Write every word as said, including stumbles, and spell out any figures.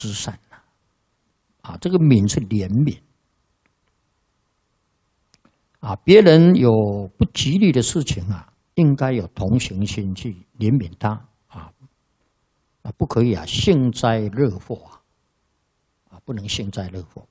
之善呐、啊，啊，这个悯是怜悯啊，别人有不吉利的事情啊，应该有同情心去怜悯他啊，啊，不可以啊，幸灾乐祸啊，啊，不能幸灾乐祸。